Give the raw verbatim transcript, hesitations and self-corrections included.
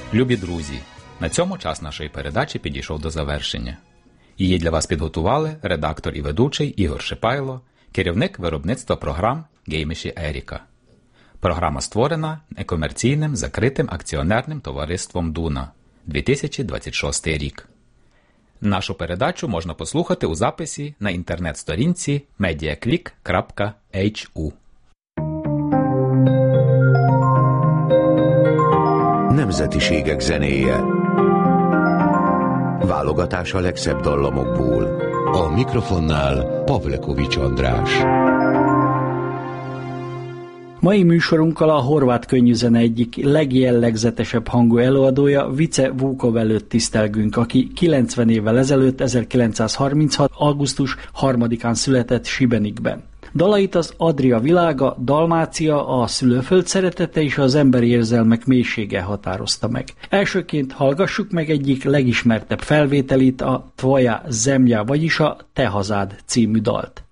Любі друзі, на цьому час нашої передачі підійшов до завершення. Її для вас підготували редактор і ведучий Ігор Шипайло, керівник виробництва програм Гейміші Еріка. Програма створена некомерційним закритим акціонерним товариством Дуна, дві тисячі двадцять шостий рік. Нашу передачу можна послухати у записі на інтернет-сторінці медіаклік крапка ейч ю. Nemzetiségek zenéje. Válogatás a legszebb dallamokból. A mikrofonnál Pavlekovics András. Mai műsorunkkal a horvát könnyűzene egyik legjellegzetesebb hangú előadója, Vice Vukov előtt tisztelgünk, aki kilencven évvel ezelőtt, ezerkilencszázharminchat. augusztus harmadikán született Šibenikben. Dalait az Adria világa, Dalmácia, a szülőföld szeretete és az emberi érzelmek mélysége határozta meg. Elsőként hallgassuk meg egyik legismertebb felvételét, a Tvoja zemlja, vagyis a Te hazád című dalt.